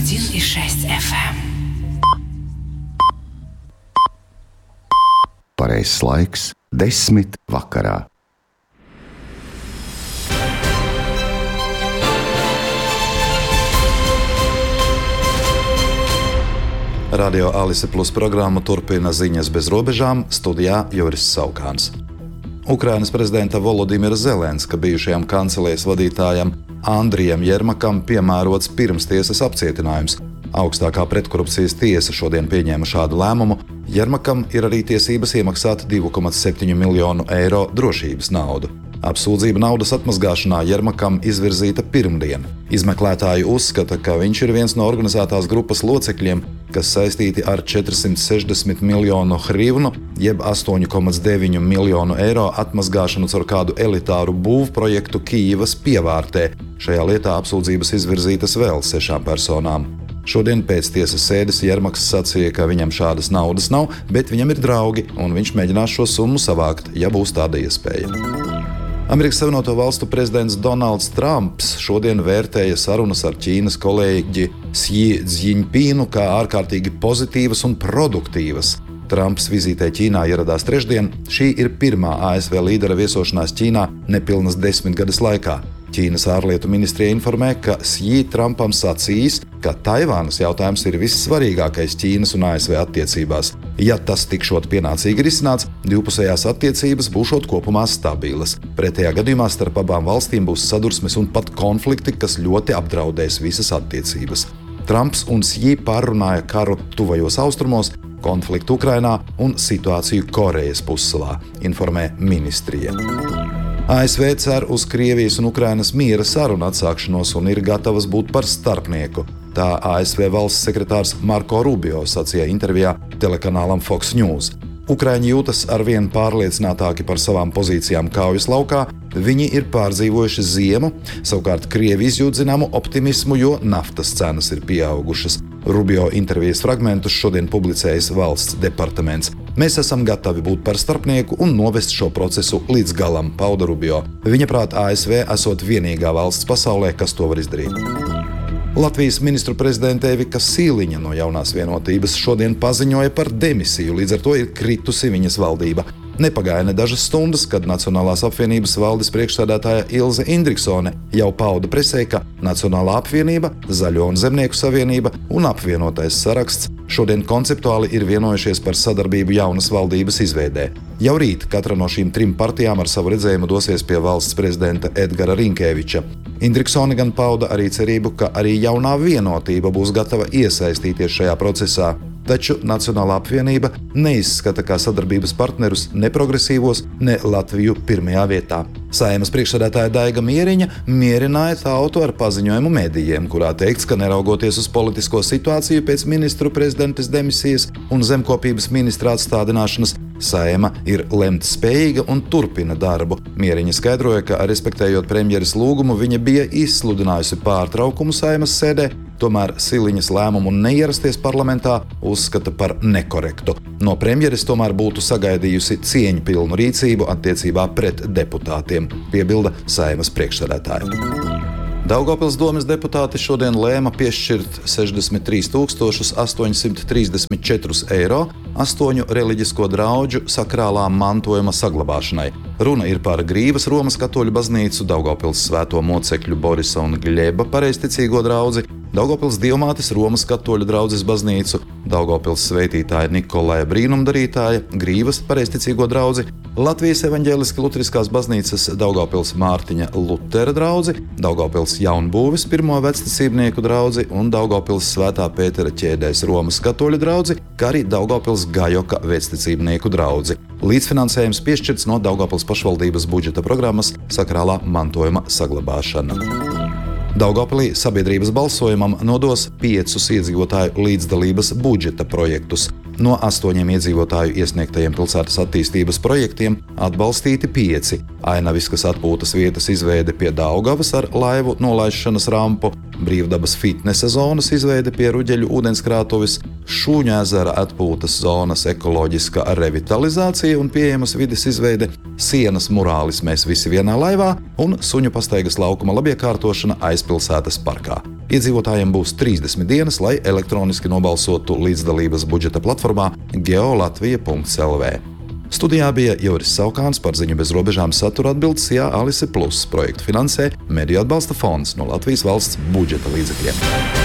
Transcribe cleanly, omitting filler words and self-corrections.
101,6 FM. Pareizs laiks 10 vakarā. Radio Alise Plus programmu turpina ziņas bez robežām, studijā Juris Saukāns. Ukrainas prezidenta Volodimira Zelenska bijušajam kancelējas vadītājam Andrijam Jermakam piemērots pirmstiesas apcietinājums. Augstākā pretkorupcijas tiesa šodien pieņēma šādu lēmumu. Jermakam ir arī tiesības iemaksāt 2,7 miljonu eiro drošības naudu. Apsūdzība naudas atmazgāšanā Jermakam izvirzīta pirmdien. Izmeklētāji uzskata, ka viņš ir viens no organizētās grupas locekļiem, kas saistīti ar 460 miljonu hrivnu, jeb 8,9 miljonu eiro atmazgāšanu caur kādu elitāru būvprojektu Kijivas pievārtē. Šajā lietā apsūdzības izvirzītas vēl 6 personām. Šodien pēc tiesas sēdes Jermaks sacīja, ka viņam šādas naudas nav, bet viņam ir draugi, un viņš mēģinās šo summu savākt, ja būs tāda iespēja. Amerikas Savienoto Valstu prezidents Donalds Trumps šodien vērtēja sarunas ar Ķīnas kolēģi Xi Jinpingu kā ārkārtīgi pozitīvas un produktīvas. Trumps vizītē Ķīnā ieradās trešdien. Šī ir pirmā ASV līdera viesošanās Ķīnā nepilnas 10 gadus laikā. Ķīnas ārlietu ministrija informē, ka Xi Trumpam sacījis, ka Taivānas jautājums ir vissvarīgākais Ķīnas un ASV attiecībās. Ja tas tikšot pienācīgi risināts, divpusējās attiecības būšot kopumā stabilas. Pretējā gadījumā starp abām valstīm būs sadursmes un pat konflikti, kas ļoti apdraudēs visas attiecības. Trumps un Xi pārrunāja karu tuvajos austrumos, konfliktu Ukrainā un situāciju Korejas pussalā, informē ministrija. ASV cer uz Krievijas un Ukrainas miera sarunu atsākšanos un ir gatavas būt par starpnieku. Tā ASV valsts sekretārs Marko Rubio sacīja intervijā telekanālam Fox News. Ukraiņi jūtas arvien pārliecinātāki par savām pozīcijām kaujas laukā, viņi ir pārdzīvojuši ziemu, savukārt Krievi izjūt zināmu optimismu, jo naftas cenas ir pieaugušas. Rubio intervijas fragmentus šodien publicējis valsts departaments. Mēs esam gatavi būt par starpnieku un novest šo procesu līdz galam, pauda Rubio. Viņa prāt ASV esot vienīgā valsts pasaulē, kas to var izdarīt. Latvijas ministru prezidente Evika Sīliņa no Jaunās vienotības šodien paziņoja par demisiju, līdz ar to ir kritusi viņas valdība. Nepagāja ne dažas stundas, kad Nacionālās apvienības valdes priekšsēdētāja Ilze Indriksone jau pauda presē, ka Nacionālā apvienība, Zaļo un Zemnieku savienība un apvienotais saraksts šodien konceptuāli ir vienojušies par sadarbību jaunas valdības izveidē. Jau rīt katra no šīm 3 partijām ar savu redzējumu dosies pie valsts prezidenta Edgara Rinkēviča. Indriksone gan pauda arī cerību, ka arī jaunā vienotība būs gatava iesaistīties šajā procesā. Taču Nacionālā apvienība neizskata kā sadarbības partnerus ne progresīvos, ne Latviju pirmajā vietā. Saeimas priekšsēdētāja Daiga Mieriņa mierināja tautu ar paziņojumu medijiem, kurā teikts, ka neraugoties uz politisko situāciju pēc ministru prezidentes demisijas un zemkopības ministra atstādināšanas, Saeima ir lemt spējīga un turpina darbu. Mieriņa skaidroja, ka respektējot premjeras lūgumu, viņa bija izsludinājusi pārtraukumu Saeimas sēdē, tomēr Siliņas lēmumu neierasties parlamentā uzskata par nekorektu. No premjeres tomēr būtu sagaidījusi cieņpilnu rīcību attiecībā pret deputātiem, piebilda Saeimas priekšsēdētāja. Daugavpils domes deputāti šodien lēma piešķirt 63 834 eiro 8 reliģisko draugu sakrālā mantojuma saglabāšanai. Runa ir par Grīvas Romas katoļu baznīcu, Daugavpils svēto mocekļu Borisa un Gļeba pareizticīgo draudzi, Daugavpils Dievmātes Romas katoļu draudzes baznīcu, Daugavpils svētītāja Nikolaja brīnumdarītāja, Grīvas pareizticīgo draudzi, Latvijas evaņģēliski luteriskās baznīcas Daugavpils Mārtiņa Lutera draudzi, Daugavpils Jaunbūves pirmo vecticībnieku draudzi un Daugavpils Svētā Pētera ķēdēs Romas katoļu draudzi, kā arī Daugavpils Gajoka vecticībnieku draudzi. Līdzfinansējums piešķirts no Daugavpils pašvaldības budžeta programmas Sakrālā mantojuma saglabāšana. Daugavpilī sabiedrības balsojumam nodos 5 iedzīvotāju līdzdalības budžeta projektus. No 8 iedzīvotāju iesniegtajiem pilsētas attīstības projektiem atbalstīti 5. Ainaviskas atpūtas vietas izveide pie Daugavas ar laivu nolaišanas rampu, brīvdabas fitnesa zonas izveide pie Ruģeļu ūdenskrātuves, Šūņu ezera atpūtas zonas ekoloģiska revitalizācija un pieejamas vides izveide, sienas murālis Mēs visi vienā laivā un suņu pastaigas laukuma labiekārtošana aizpilsētas parkā. Iedzīvotājiem būs 30 dienas, lai elektroniski nobalsotu līdzdalības budžeta platformā geolatvija.lv. Studijā bija Juris Saukāns, par ziņu bez robežām satura atbildes Alise Plus. Projektu finansē Mediju atbalsta fonds no Latvijas valsts budžeta līdzekļiem.